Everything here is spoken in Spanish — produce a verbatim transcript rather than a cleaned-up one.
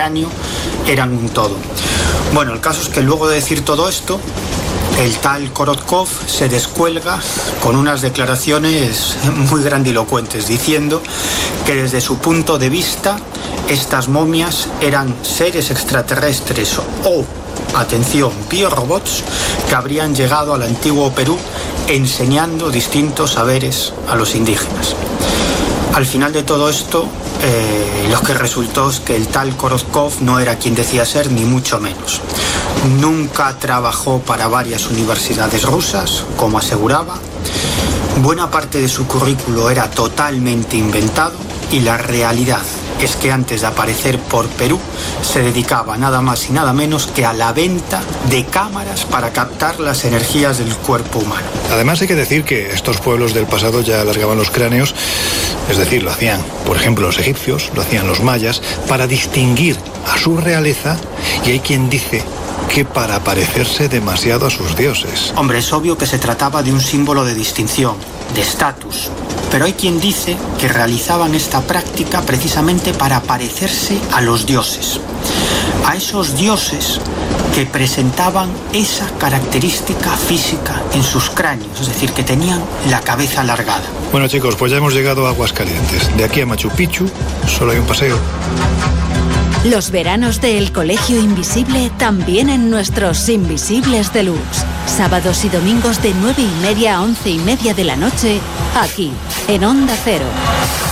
cráneo eran un todo. Bueno, el caso es que luego de decir todo esto, el tal Korotkov se descuelga con unas declaraciones muy grandilocuentes, diciendo que desde su punto de vista estas momias eran seres extraterrestres o, atención, biorobots que habrían llegado al antiguo Perú enseñando distintos saberes a los indígenas. Al final de todo esto, eh, lo que resultó es que el tal Korotkov no era quien decía ser, ni mucho menos. Nunca trabajó para varias universidades rusas, como aseguraba. Buena parte de su currículo era totalmente inventado y la realidad es que antes de aparecer por Perú se dedicaba nada más y nada menos que a la venta de cámaras para captar las energías del cuerpo humano. Además hay que decir que estos pueblos del pasado ya alargaban los cráneos, es decir, lo hacían, por ejemplo, los egipcios, lo hacían los mayas, para distinguir a su realeza, y hay quien dice que para parecerse demasiado a sus dioses. Hombre, es obvio que se trataba de un símbolo de distinción, de estatus, pero hay quien dice que realizaban esta práctica precisamente para parecerse a los dioses, a esos dioses que presentaban esa característica física en sus cráneos, es decir, que tenían la cabeza alargada. Bueno, chicos, pues ya hemos llegado a Aguascalientes. De aquí a Machu Picchu solo hay un paseo. Los veranos del Colegio Invisible también en nuestros Invisibles Deluxe. Sábados y domingos de nueve y media a once y media de la noche, aquí, en Onda Cero.